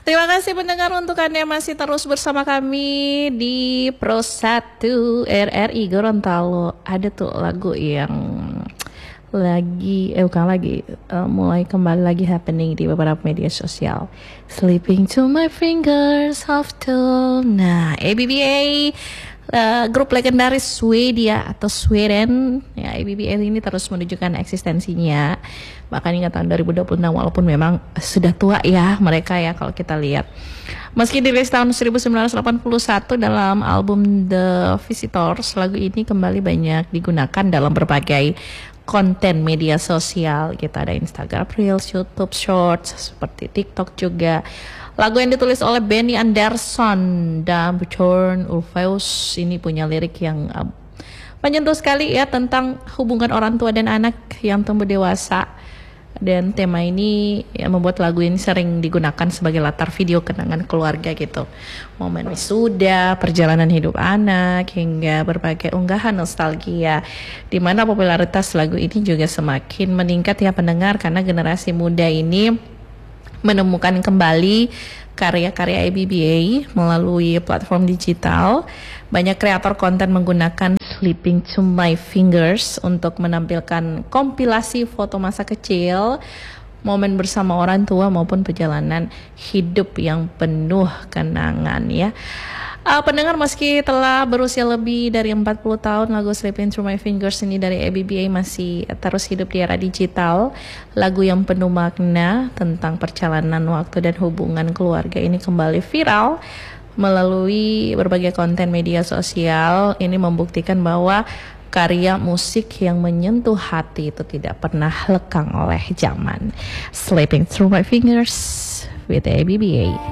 Terima kasih pendengar untuk Anda yang masih terus bersama kami di Pro 1 RRI Gorontalo. Ada tuh lagu yang mulai kembali lagi happening di beberapa media sosial. Sleeping to my fingers of doom. Nah, ABBA, grup legendaris Swedia atau Sweden, ya, ABBA ini terus menunjukkan eksistensinya bahkan hingga tahun 2026, walaupun memang sudah tua ya mereka ya kalau kita lihat. Meski dirilis tahun 1981 dalam album The Visitors, lagu ini kembali banyak digunakan dalam berbagai konten media sosial. Kita ada Instagram Reels, YouTube Shorts, seperti TikTok juga. Lagu yang ditulis oleh Benny Andersson dan Björn Ulvaeus ini punya lirik yang menyentuh sekali ya tentang hubungan orang tua dan anak yang tumbuh dewasa. Dan tema ini ya, membuat lagu ini sering digunakan sebagai latar video kenangan keluarga gitu. Momen wisuda, perjalanan hidup anak, hingga berbagai unggahan nostalgia. Di mana popularitas lagu ini juga semakin meningkat ya pendengar, karena generasi muda ini menemukan kembali karya-karya ABBA melalui platform digital. Banyak kreator konten menggunakan Sleeping to My Fingers untuk menampilkan kompilasi foto masa kecil, momen bersama orang tua maupun perjalanan hidup yang penuh kenangan ya. Pendengar, meski telah berusia lebih dari 40 tahun, lagu Sleeping Through My Fingers ini dari ABBA masih terus hidup di era digital. Lagu yang penuh makna tentang perjalanan waktu dan hubungan keluarga ini kembali viral melalui berbagai konten media sosial. Ini membuktikan bahwa karya musik yang menyentuh hati itu tidak pernah lekang oleh zaman. Sleeping Through My Fingers with ABBA.